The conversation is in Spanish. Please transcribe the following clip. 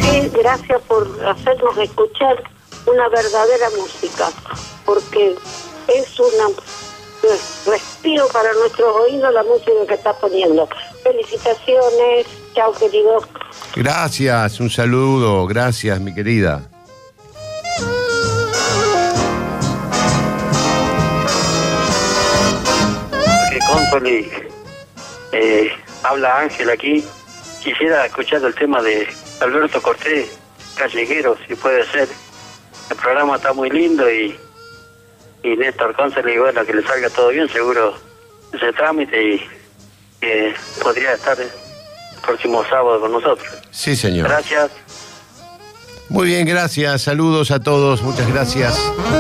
Sí, gracias por hacernos escuchar una verdadera música, porque es un respiro para nuestros oídos la música que estás poniendo. Felicitaciones, chao querido. Gracias, un saludo, gracias mi querida. Consoli, habla Ángel aquí. Quisiera escuchar el tema de Alberto Cortés, Callejero, si puede ser. El programa está muy lindo y Néstor Consoli, bueno, que le salga todo bien, seguro ese trámite y que podría estar el próximo sábado con nosotros. Sí, señor. Gracias. Muy bien, gracias. Saludos a todos. Muchas gracias.